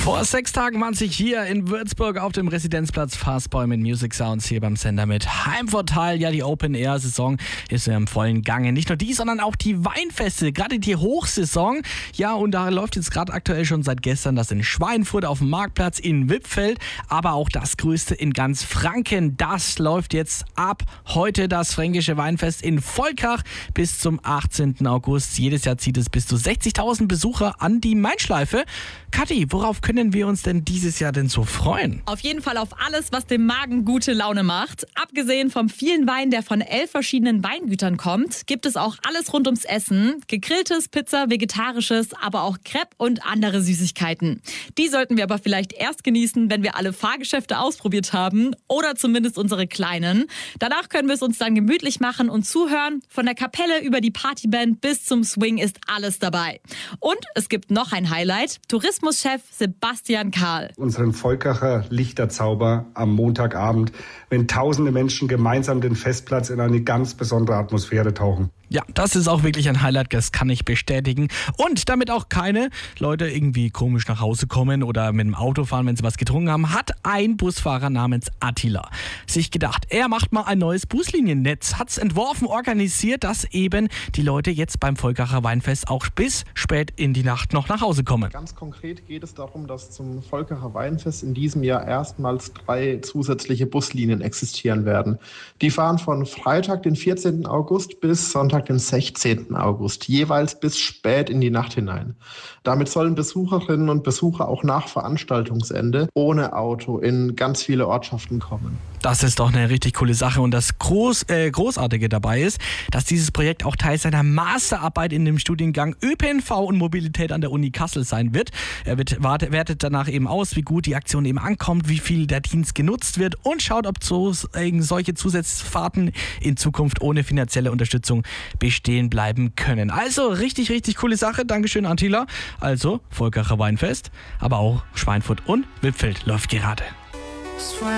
Vor 6 Tagen waren sie hier in Würzburg auf dem Residenzplatz Fastboy mit Music Sounds hier beim Sender mit Heimvorteil. Ja, die Open-Air-Saison ist ja im vollen Gange. Nicht nur die, sondern auch die Weinfeste, gerade die Hochsaison. Ja, und da läuft jetzt gerade aktuell schon seit gestern das in Schweinfurt auf dem Marktplatz in Wippfeld, aber auch das größte in ganz Franken. Das läuft jetzt ab heute, das Fränkische Weinfest in Volkach bis zum 18. August. Jedes Jahr zieht es bis zu 60.000 Besucher an die Main-Schleife. Kathi, worauf können wir uns denn dieses Jahr denn so freuen? Auf jeden Fall auf alles, was dem Magen gute Laune macht. Abgesehen vom vielen Wein, der von 11 verschiedenen Weingütern kommt, gibt es auch alles rund ums Essen. Gegrilltes, Pizza, Vegetarisches, aber auch Crepe und andere Süßigkeiten. Die sollten wir aber vielleicht erst genießen, wenn wir alle Fahrgeschäfte ausprobiert haben oder zumindest unsere kleinen. Danach können wir es uns dann gemütlich machen und zuhören. Von der Kapelle über die Partyband bis zum Swing ist alles dabei. Und es gibt noch ein Highlight. Tourismuschef Sebastian Karl. Unseren Volkacher Lichterzauber am Montagabend, wenn tausende Menschen gemeinsam den Festplatz in eine ganz besondere Atmosphäre tauchen. Ja, das ist auch wirklich ein Highlight, das kann ich bestätigen. Und damit auch keine Leute irgendwie komisch nach Hause kommen oder mit dem Auto fahren, wenn sie was getrunken haben, hat ein Busfahrer namens Attila sich gedacht, er macht mal ein neues Busliniennetz, hat es entworfen, organisiert, dass eben die Leute jetzt beim Volkacher Weinfest auch bis spät in die Nacht noch nach Hause kommen. Ganz konkret geht es darum, dass zum Volkacher Weinfest in diesem Jahr erstmals 3 zusätzliche Buslinien existieren werden. Die fahren von Freitag, den 14. August bis Sonntag, den 16. August, jeweils bis spät in die Nacht hinein. Damit sollen Besucherinnen und Besucher auch nach Veranstaltungsende ohne Auto in ganz viele Ortschaften kommen. Das ist doch eine richtig coole Sache und das Großartige dabei ist, dass dieses Projekt auch Teil seiner Masterarbeit in dem Studiengang ÖPNV und Mobilität an der Uni Kassel sein wird. Er wertet danach eben aus, wie gut die Aktion eben ankommt, wie viel der Dienst genutzt wird und schaut, ob solche Zusatzfahrten in Zukunft ohne finanzielle Unterstützung bestehen bleiben können. Also richtig, richtig coole Sache. Dankeschön, Attila. Also Volkacher Weinfest, aber auch Schweinfurt und Wippfeld läuft gerade.